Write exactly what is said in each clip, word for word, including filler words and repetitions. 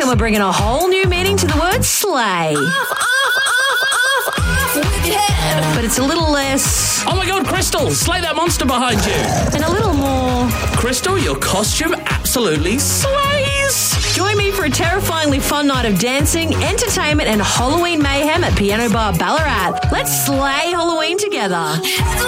and we're bringing a whole new meaning to the word slay. Off, off, off, off, off with your head. But it's a little less... Oh my God, Crystal, slay that monster behind you. And a little more... Crystal, your costume absolutely slays. Join me for a terrifyingly fun night of dancing, entertainment and Halloween mayhem at Piano Bar Ballarat. Let's slay Halloween together.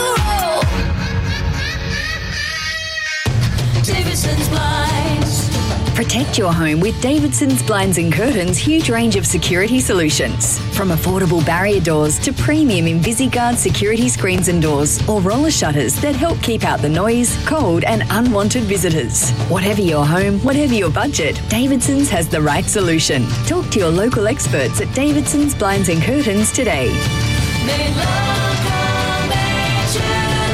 Davidson's Blinds. Protect your home with Davidson's Blinds and Curtains' huge range of security solutions. From affordable barrier doors to premium InvisiGuard security screens and doors or roller shutters that help keep out the noise, cold and unwanted visitors. Whatever your home, whatever your budget, Davidson's has the right solution. Talk to your local experts at Davidson's Blinds and Curtains today. Made local, made to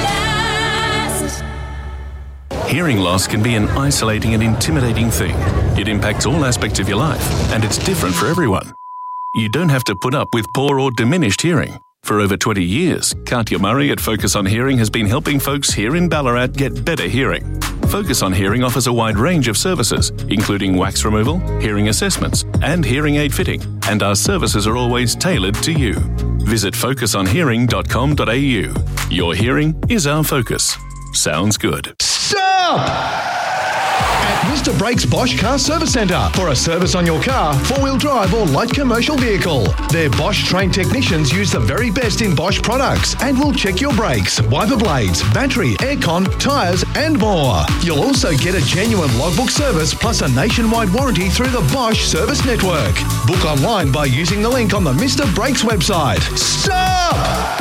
last. Hearing loss can be an isolating and intimidating thing. It impacts all aspects of your life, and it's different for everyone. You don't have to put up with poor or diminished hearing. For over twenty years, Katya Murray at Focus on Hearing has been helping folks here in Ballarat get better hearing. Focus on Hearing offers a wide range of services, including wax removal, hearing assessments, and hearing aid fitting, and our services are always tailored to you. Visit focus on hearing dot com dot a u. Your hearing is our focus. Sounds good. Stop! At Mister Brakes Bosch Car Service Centre for a service on your car, four-wheel drive or light commercial vehicle. Their Bosch-trained technicians use the very best in Bosch products and will check your brakes, wiper blades, battery, aircon, tyres and more. You'll also get a genuine logbook service plus a nationwide warranty through the Bosch Service Network. Book online by using the link on the Mister Brakes website. Stop!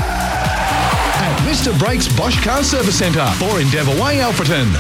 At Mister Brakes Bosch Car Service Centre for Endeavour Way, Alfreton.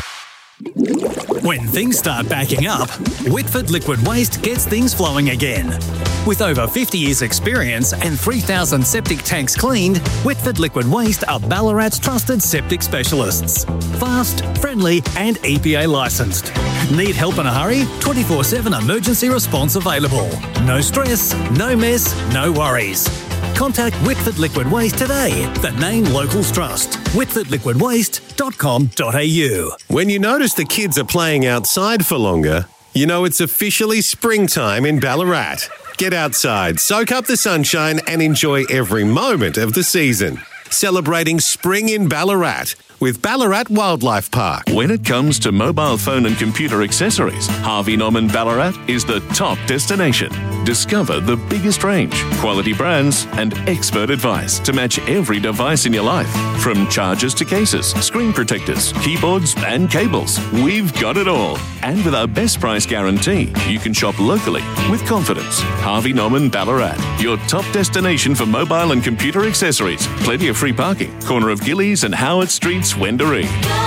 When things start backing up, Whitford Liquid Waste gets things flowing again. With over fifty years experience and three thousand septic tanks cleaned, Whitford Liquid Waste are Ballarat's trusted septic specialists. Fast, friendly and E P A licensed. Need help in a hurry? twenty-four seven emergency response available. No stress, no mess, no worries. Contact Whitford Liquid Waste today. The name locals trust. whitford liquid waste dot com dot a u. When you notice the kids are playing outside for longer, you know it's officially springtime in Ballarat. Get outside, soak up the sunshine and enjoy every moment of the season. Celebrating spring in Ballarat with Ballarat Wildlife Park. When it comes to mobile phone and computer accessories, Harvey Norman Ballarat is the top destination. Discover the biggest range, quality brands, and expert advice to match every device in your life. From chargers to cases, screen protectors, keyboards, and cables, we've got it all. And with our best price guarantee, you can shop locally with confidence. Harvey Norman Ballarat, your top destination for mobile and computer accessories. Plenty of free parking. Corner of Gillies and Howard Streets, Wendouree.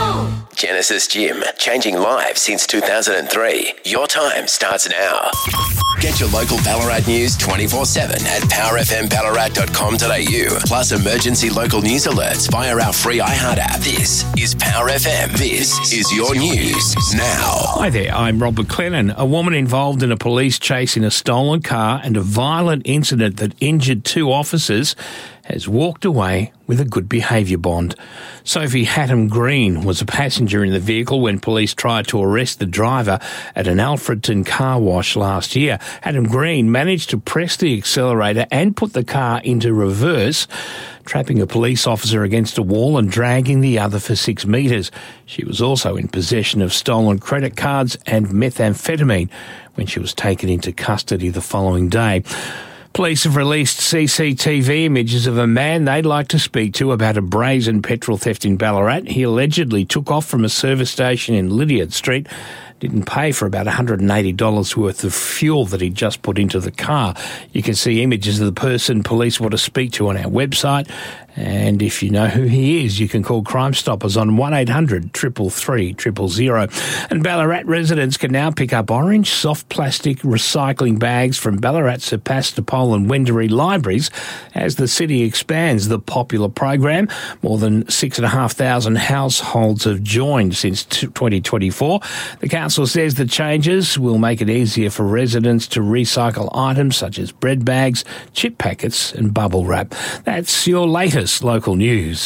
Genesis Gym, changing lives since two thousand three. Your time starts now. Get your local Ballarat news twenty-four seven at power f m ballarat dot com dot a u. Plus emergency local news alerts via our free iHeart app. This is Power F M. This is your news now. Hi there, I'm Rob McLennan. A woman involved in a police chase in a stolen car and a violent incident that injured two officers has walked away with a good behaviour bond. Sophie Hatton Green was a passenger in the vehicle when police tried to arrest the driver at an Alfredton car wash last year. Hatton Green managed to press the accelerator and put the car into reverse, trapping a police officer against a wall and dragging the other for six metres. She was also in possession of stolen credit cards and methamphetamine when she was taken into custody the following day. Police have released C C T V images of a man they'd like to speak to about a brazen petrol theft in Ballarat. He allegedly took off from a service station in Lydiard Street, didn't pay for about one hundred eighty dollars worth of fuel that he'd just put into the car. You can see images of the person police want to speak to on our website. And if you know who he is, you can call Crime Stoppers on one eight hundred three three three zero zero. And Ballarat residents can now pick up orange soft plastic recycling bags from Ballarat, Sebastopol and Wendouree libraries as the city expands the popular program. More than six thousand five hundred households have joined since twenty twenty-four. The council says the changes will make it easier for residents to recycle items such as bread bags, chip packets and bubble wrap. That's your latest local news.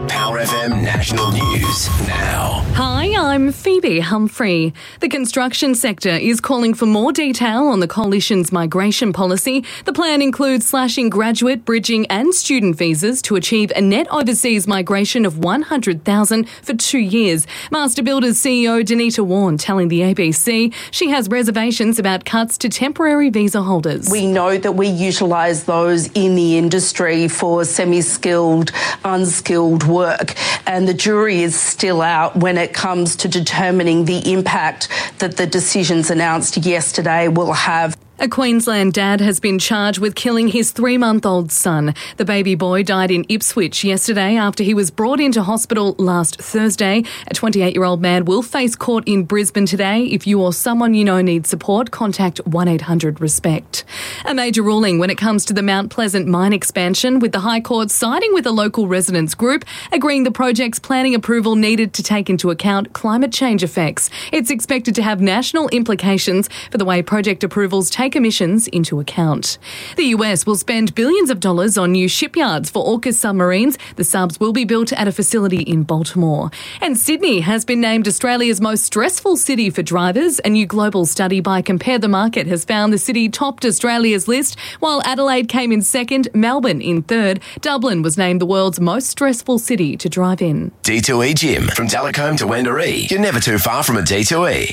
Power F M National News now. Hi, I'm Phoebe Humphrey. The construction sector is calling for more detail on the coalition's migration policy. The plan includes slashing graduate, bridging and student visas to achieve a net overseas migration of one hundred thousand for two years. Master Builders C E O Danita Warren telling the A B C she has reservations about cuts to temporary visa holders. We know that we utilise those in the industry for semi-skilled, unskilled work, and the jury is still out when it comes to determining the impact that the decisions announced yesterday will have. A Queensland dad has been charged with killing his three-month-old son. The baby boy died in Ipswich yesterday after he was brought into hospital last Thursday. A twenty-eight-year-old man will face court in Brisbane today. If you or someone you know needs support, contact one eight hundred RESPECT. A major ruling when it comes to the Mount Pleasant mine expansion, with the High Court siding with a local residents group, agreeing the project's planning approval needed to take into account climate change effects. It's expected to have national implications for the way project approvals take emissions into account. The U S will spend billions of dollars on new shipyards for AUKUS submarines. The subs will be built at a facility in Baltimore. And Sydney has been named Australia's most stressful city for drivers. A new global study by Compare the Market has found the city topped Australia's list, while Adelaide came in second, Melbourne in third. Dublin was named the world's most stressful city to drive in. D two E Gym. From Delacombe to Wendouree. You're never too far from a D two E.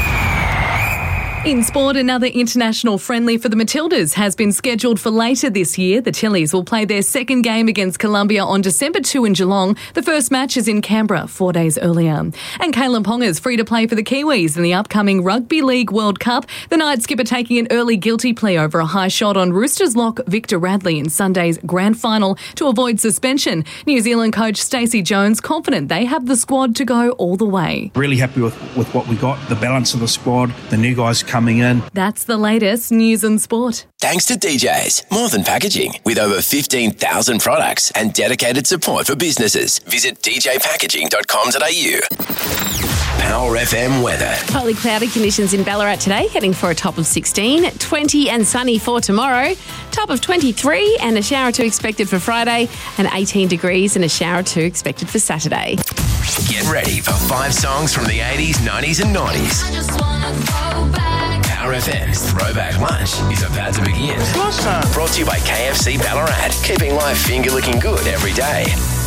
In sport, another international friendly for the Matildas has been scheduled for later this year. The Tillies will play their second game against Colombia on December second in Geelong. The first match is in Canberra four days earlier. And Kalen Ponga's free to play for the Kiwis in the upcoming Rugby League World Cup. The night skipper taking an early guilty plea over a high shot on Roosters lock Victor Radley in Sunday's grand final to avoid suspension. New Zealand coach Stacey Jones confident they have the squad to go all the way. Really happy with, with what we got, the balance of the squad, the new guys coming in. That's the latest news and sport. Thanks to D Js, more than packaging, with over fifteen thousand products and dedicated support for businesses. Visit d j packaging dot com dot a u. Power F M weather. Partly cloudy conditions in Ballarat today, heading for a top of sixteen, twenty and sunny for tomorrow, top of twenty-three and a shower or two expected for Friday, and eighteen degrees and a shower or two expected for Saturday. Get ready for five songs from the eighties, nineties and nineties. I just wanna go back. Power F M's Throwback Lunch is about to begin. Brought to you by K F C Ballarat, keeping life finger looking good every day.